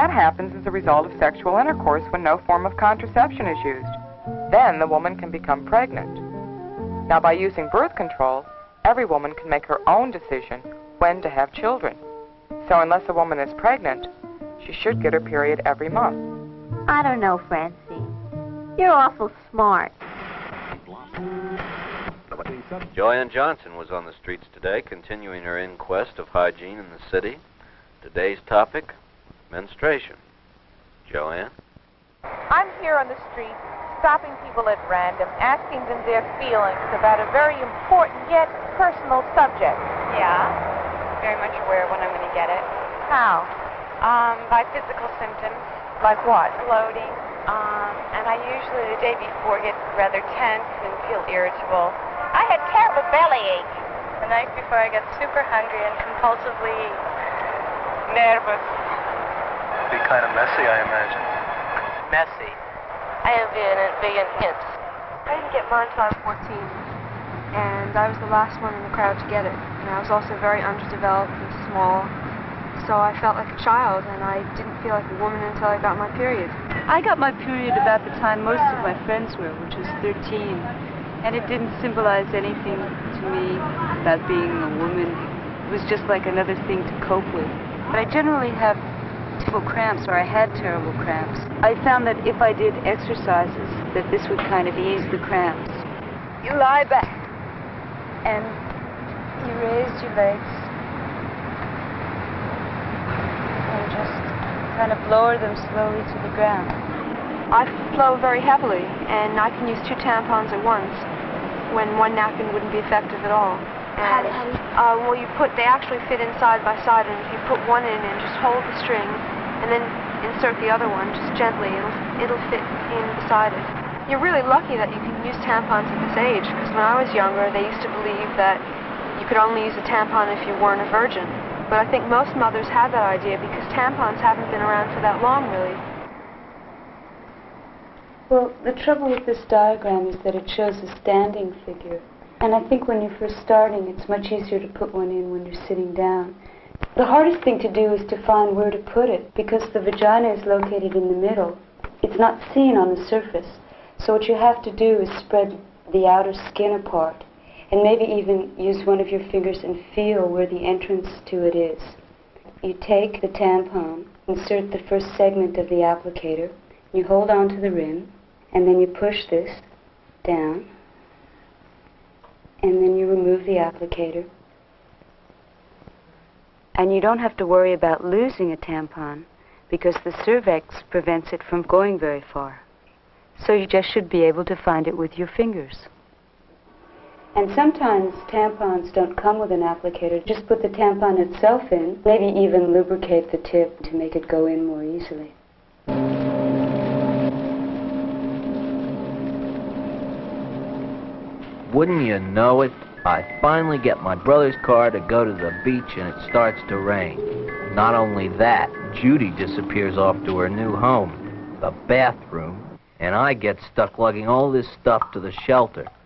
That happens as a result of sexual intercourse when no form of contraception is used. Then the woman can become pregnant. Now, by using birth control, every woman can make her own decision when to have children. So unless a woman is pregnant, she should get her period every month. I don't know, Francine. You're awful smart. Joanne Johnson was on the streets today, continuing her inquest of hygiene in the city. Today's topic, menstruation. Joanne? I'm here on the street, stopping people at random, asking them their feelings about a very important yet personal subject. Yeah, very much aware of when I'm going to get it. How? By physical symptoms. Like what? Bloating. And I usually, the day before, get rather tense and feel irritable. I had terrible bellyache. The night before, I get super hungry and compulsively nervous. Be kind of messy, I imagine. Messy. I have big hips. I didn't get mine until I was 14, and I was the last one in the crowd to get it. And I was also very underdeveloped and small, so I felt like a child, and I didn't feel like a woman until I got my period. I got my period about the time most of my friends were, which was 13, and it didn't symbolize anything to me about being a woman. It was just like another thing to cope with. But I generally have terrible cramps, or I had terrible cramps. I found that if I did exercises, that this would kind of ease the cramps. You lie back, and you raise your legs, and just kind of lower them slowly to the ground. I flow very heavily, and I can use 2 tampons at once, when one napkin wouldn't be effective at all. And, well, they actually fit in side by side, and if you put one in and just hold the string, and then insert the other one just gently, it'll fit in beside it. You're really lucky that you can use tampons at this age, because when I was younger, they used to believe that you could only use a tampon if you weren't a virgin. But I think most mothers have that idea because tampons haven't been around for that long, really. Well, the trouble with this diagram is that it shows a standing figure. And I think when you're first starting, it's much easier to put one in when you're sitting down. The hardest thing to do is to find where to put it, because the vagina is located in the middle. It's not seen on the surface. So what you have to do is spread the outer skin apart, and maybe even use one of your fingers and feel where the entrance to it is. You take the tampon, insert the first segment of the applicator, you hold on to the rim, and then you push this down, and then you remove the applicator. And you don't have to worry about losing a tampon, because the cervix prevents it from going very far. So you just should be able to find it with your fingers. And sometimes tampons don't come with an applicator. Just put the tampon itself in, maybe even lubricate the tip to make it go in more easily. Wouldn't you know it, I finally get my brother's car to go to the beach and it starts to rain. Not only that, Judy disappears off to her new home, the bathroom, and I get stuck lugging all this stuff to the shelter.